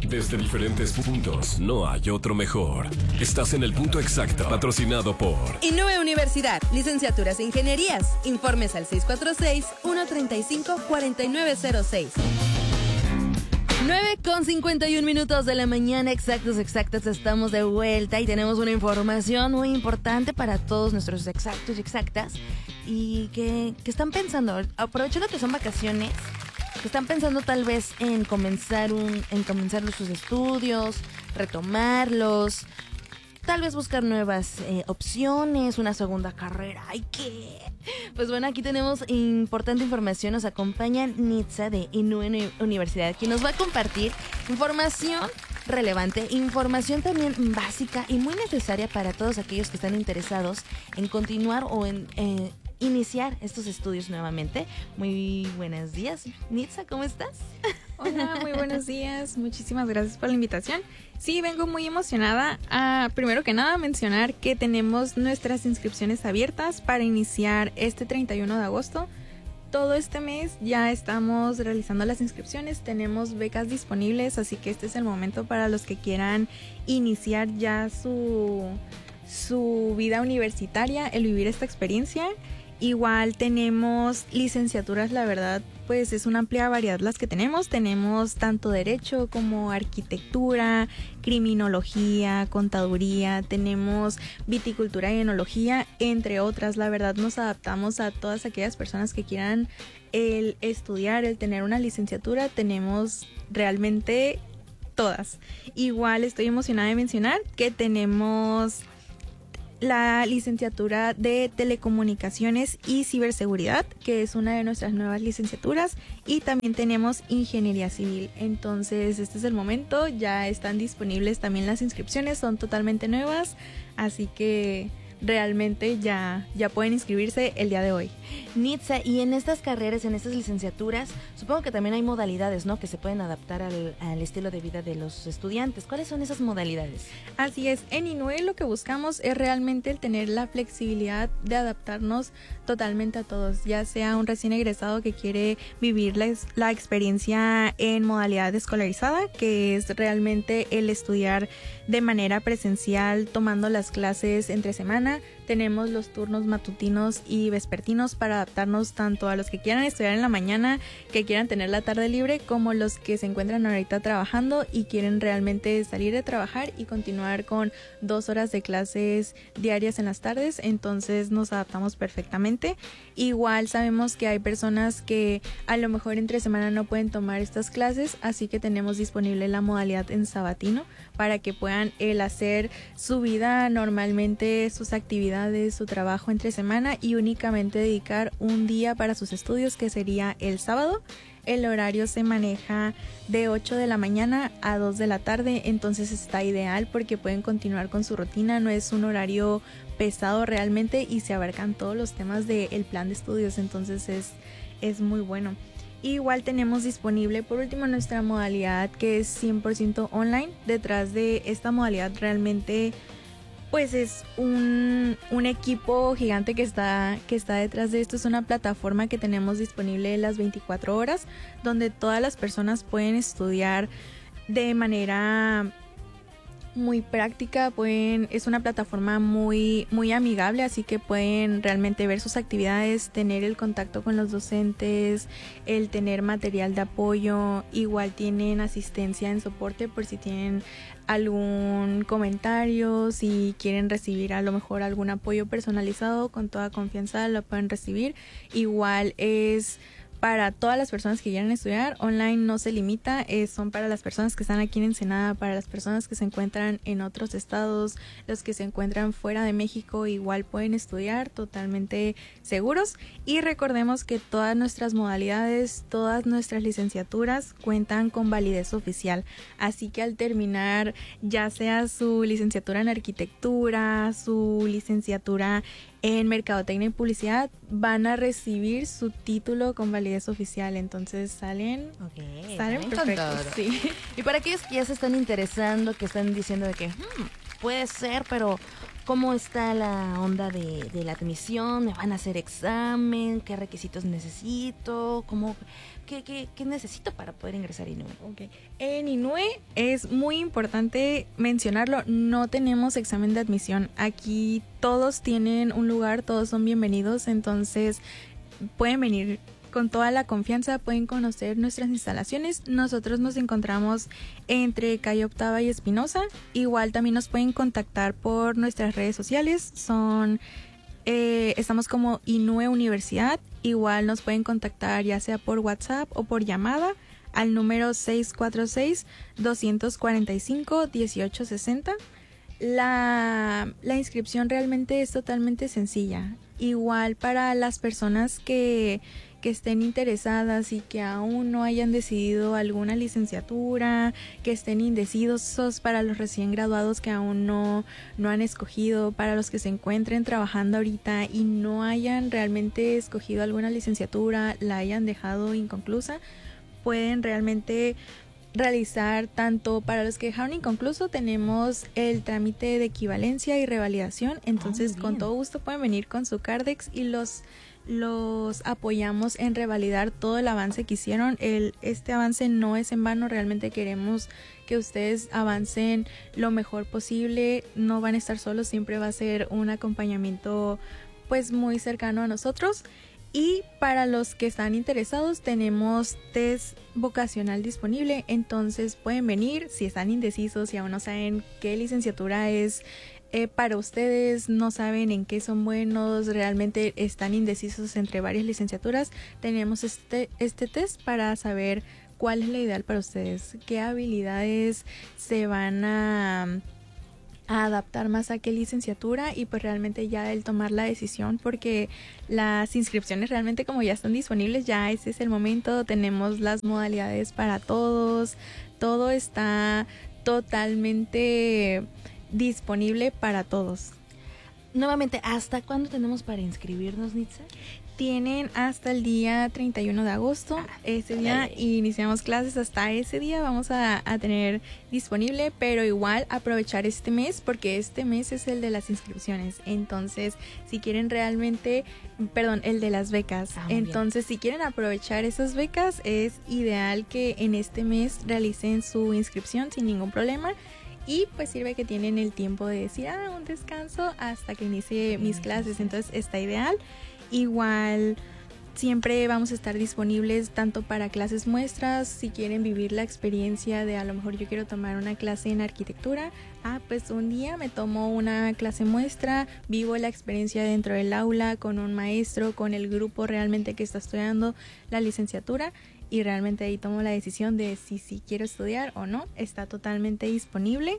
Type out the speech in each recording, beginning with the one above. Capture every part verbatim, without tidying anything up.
Desde diferentes puntos, no hay otro mejor. Estás en el punto exacto, patrocinado por Inúe Universidad, licenciaturas e ingenierías. Informes al seis cuatro seis, uno tres cinco, cuatro nueve cero seis. nueve con cincuenta y un minutos de la mañana, exactos, exactas, estamos de vuelta y tenemos una información muy importante para todos nuestros exactos y exactas y que, que están pensando, aprovechando que son vacaciones, que están pensando tal vez en comenzar un, en comenzar sus estudios, retomarlos, tal vez buscar nuevas eh, opciones, una segunda carrera. ¡Ay, qué! Pues bueno, aquí tenemos importante información. Nos acompaña Nitza de Inúe Universidad, quien nos va a compartir información relevante, información también básica y muy necesaria para todos aquellos que están interesados en continuar o en eh, iniciar estos estudios nuevamente. Muy buenos días, Nitza, ¿cómo estás? Hola, muy buenos días. Muchísimas gracias por la invitación. Sí, vengo muy emocionada a, primero que nada, mencionar que tenemos nuestras inscripciones abiertas para iniciar este treinta y uno de agosto. Todo este mes ya estamos realizando las inscripciones, tenemos becas disponibles, así que este es el momento para los que quieran iniciar ya su, su vida universitaria, el vivir esta experiencia. Igual tenemos licenciaturas, la verdad, pues es una amplia variedad las que tenemos. Tenemos tanto derecho como arquitectura, criminología, contaduría, tenemos viticultura y enología, entre otras. La verdad nos adaptamos a todas aquellas personas que quieran el estudiar, el tener una licenciatura. Tenemos realmente todas. Igual estoy emocionada de mencionar que tenemos la licenciatura de Telecomunicaciones y Ciberseguridad, que es una de nuestras nuevas licenciaturas, y también tenemos Ingeniería Civil. Entonces este es el momento, ya están disponibles también las inscripciones, son totalmente nuevas, así que realmente ya, ya pueden inscribirse el día de hoy. Nitza, y en estas carreras, en estas licenciaturas, supongo que también hay modalidades, ¿no?, que se pueden adaptar al, al estilo de vida de los estudiantes. ¿Cuáles son esas modalidades? Así es, en Inúe lo que buscamos es realmente el tener la flexibilidad de adaptarnos totalmente a todos, ya sea un recién egresado que quiere vivir la, la experiencia en modalidad escolarizada, que es realmente el estudiar de manera presencial, tomando las clases entre semana. Tenemos los turnos matutinos y vespertinos para adaptarnos tanto a los que quieran estudiar en la mañana, que quieran tener la tarde libre, como los que se encuentran ahorita trabajando y quieren realmente salir de trabajar y continuar con dos horas de clases diarias en las tardes. Entonces nos adaptamos perfectamente. Igual sabemos que hay personas que a lo mejor entre semana no pueden tomar estas clases, así que tenemos disponible la modalidad en sabatino para que puedan el hacer su vida normalmente, sus actividades, su trabajo entre semana y únicamente dedicar un día para sus estudios, que sería el sábado. El horario se maneja de ocho de la mañana a dos de la tarde, entonces está ideal porque pueden continuar con su rutina, no es un horario pesado realmente y se abarcan todos los temas del plan de estudios, entonces es, es muy bueno. Igual tenemos disponible por último nuestra modalidad que es cien por ciento online. Detrás de esta modalidad realmente pues es un, un equipo gigante que está, que está detrás de esto. Es una plataforma que tenemos disponible las veinticuatro horas, donde todas las personas pueden estudiar de manera muy práctica, pueden, es una plataforma muy, muy amigable, así que pueden realmente ver sus actividades, tener el contacto con los docentes, el tener material de apoyo. Igual tienen asistencia en soporte por si tienen algún comentario, si quieren recibir a lo mejor algún apoyo personalizado, con toda confianza lo pueden recibir. Igual es para todas las personas que quieran estudiar, online no se limita, eh, son para las personas que están aquí en Ensenada, para las personas que se encuentran en otros estados, los que se encuentran fuera de México, igual pueden estudiar totalmente seguros. Y recordemos que todas nuestras modalidades, todas nuestras licenciaturas cuentan con validez oficial, así que al terminar ya sea su licenciatura en arquitectura, su licenciatura en mercadotecnia y publicidad, van a recibir su título con validez oficial, entonces salen, okay, salen perfectos. Sí. Y para aquellos que ya se están interesando, que están diciendo de que hmm, puede ser, pero ¿Cómo está la onda de, de la admisión? ¿Me van a hacer examen? ¿Qué requisitos necesito? ¿Cómo, qué, qué, qué necesito para poder ingresar a Inúe? Okay. En Inúe es muy importante mencionarlo, no tenemos examen de admisión. Aquí todos tienen un lugar, todos son bienvenidos, entonces pueden venir con toda la confianza, pueden conocer nuestras instalaciones. Nosotros nos encontramos entre Calle Octava y Espinosa. Igual también nos pueden contactar por nuestras redes sociales. Son eh, estamos como Inúe Universidad. Igual nos pueden contactar ya sea por WhatsApp o por llamada al número seis cuatro seis, dos cuatro cinco, uno ocho seis cero. La, la inscripción realmente es totalmente sencilla. Igual para las personas que, que estén interesadas y que aún no hayan decidido alguna licenciatura, que estén indecisos, para los recién graduados que aún no, no han escogido, para los que se encuentren trabajando ahorita y no hayan realmente escogido alguna licenciatura, la hayan dejado inconclusa, pueden realmente realizar tanto para los que dejaron inconcluso, tenemos el trámite de equivalencia y revalidación, entonces oh, con todo gusto pueden venir con su Cardex y los los apoyamos en revalidar todo el avance que hicieron. El, este avance no es en vano, realmente queremos que ustedes avancen lo mejor posible, no van a estar solos, siempre va a ser un acompañamiento pues muy cercano a nosotros. Y para los que están interesados tenemos test vocacional disponible, entonces pueden venir si están indecisos y aún no saben qué licenciatura es eh, para ustedes, no saben en qué son buenos, realmente están indecisos entre varias licenciaturas. Tenemos este, este test para saber cuál es la ideal para ustedes, qué habilidades se van a... a adaptar más a qué licenciatura y pues realmente ya el tomar la decisión, porque las inscripciones realmente como ya están disponibles, ya ese es el momento, tenemos las modalidades para todos, todo está totalmente disponible para todos. Nuevamente, ¿hasta cuándo tenemos para inscribirnos, Nitza? Tienen hasta el día treinta y uno de agosto, ah, ese día dale. Iniciamos clases, hasta ese día vamos a, a tener disponible, pero igual aprovechar este mes porque este mes es el de las inscripciones, entonces si quieren realmente, perdón, el de las becas, ah, entonces bien. Si quieren aprovechar esas becas es ideal que en este mes realicen su inscripción sin ningún problema. Y pues sirve que tienen el tiempo de decir, ah, un descanso hasta que inicie mis clases, entonces está ideal. Igual siempre vamos a estar disponibles tanto para clases muestras, si quieren vivir la experiencia de a lo mejor yo quiero tomar una clase en arquitectura, ah, pues un día me tomo una clase muestra, vivo la experiencia dentro del aula con un maestro, con el grupo realmente que está estudiando la licenciatura y realmente ahí tomo la decisión de si, si quiero estudiar o no, está totalmente disponible.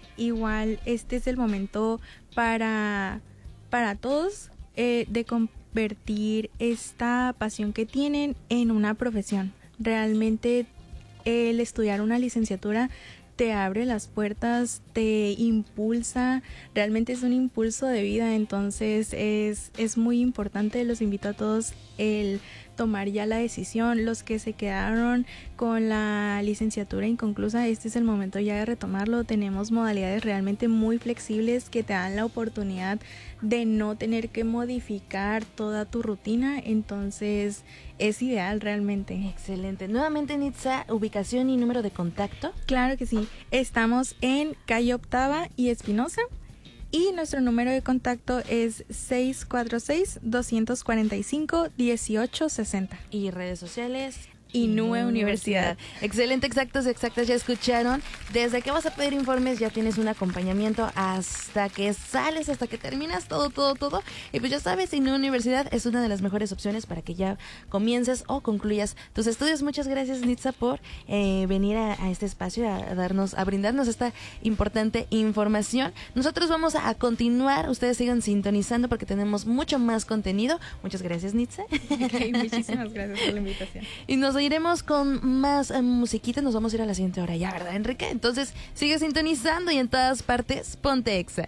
Igual este es el momento para, para todos eh, de convertir esta pasión que tienen en una profesión. Realmente el estudiar una licenciatura te abre las puertas, te impulsa, realmente es un impulso de vida, entonces es, es muy importante, los invito a todos el tomar ya la decisión. Los que se quedaron con la licenciatura inconclusa, este es el momento ya de retomarlo. Tenemos modalidades realmente muy flexibles que te dan la oportunidad de no tener que modificar toda tu rutina, entonces es ideal realmente. Excelente. Nuevamente, Nitza, ubicación y número de contacto. Claro que sí, estamos en Calle Octava y Espinosa. Y nuestro número de contacto es seis cuatro seis, dos cuatro cinco, uno ocho seis cero. Y redes sociales, Inúe Universidad. Excelente, exactos, exactas, ya escucharon. Desde que vas a pedir informes ya tienes un acompañamiento hasta que sales, hasta que terminas todo, todo, todo. Y pues ya sabes, Inúe Universidad es una de las mejores opciones para que ya comiences o concluyas tus estudios. Muchas gracias, Nitza, por eh, venir a, a este espacio a darnos, a brindarnos esta importante información. Nosotros vamos a continuar, ustedes sigan sintonizando porque tenemos mucho más contenido. Muchas gracias, Nitza. Okay, muchísimas gracias por la invitación. Y nos iremos con más eh, musiquita, nos vamos a ir a la siguiente hora ya, ¿verdad, Enrique? Entonces sigue sintonizando y en todas partes ponte Exa.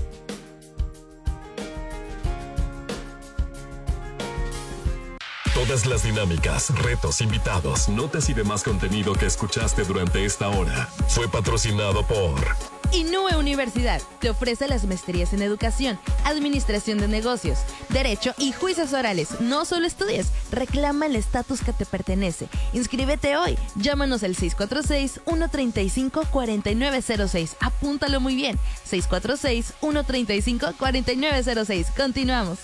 Todas Todas las dinámicas, retos, invitados, notas y demás contenido que escuchaste durante esta hora fue patrocinado por Inúe Universidad. Te ofrece las maestrías en educación, administración de negocios, derecho y juicios orales. No solo estudies, reclama el estatus que te pertenece. Inscríbete hoy. Llámanos al seis cuatro seis, uno tres cinco, cuatro nueve cero seis. Apúntalo muy bien. seis cuatro seis, uno tres cinco, cuatro nueve cero seis. Continuamos.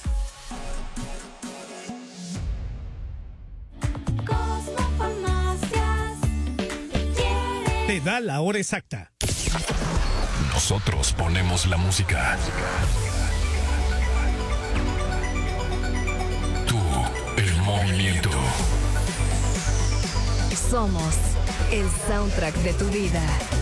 Te da la hora exacta. Nosotros ponemos la música. Tú, el movimiento. Somos el soundtrack de tu vida.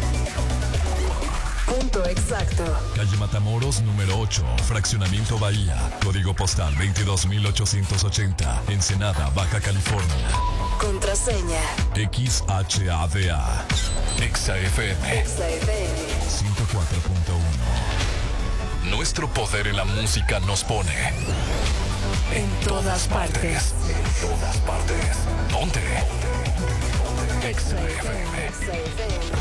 Punto exacto. Calle Matamoros, número ocho, Fraccionamiento Bahía. Código postal veintidós mil ochocientos ochenta. Ensenada, Baja California. Contraseña X H A D A. Exa F M. Exa F M ciento cuatro punto uno. Nuestro poder en la música nos pone en todas partes. En todas partes. Ponte. Exa F M.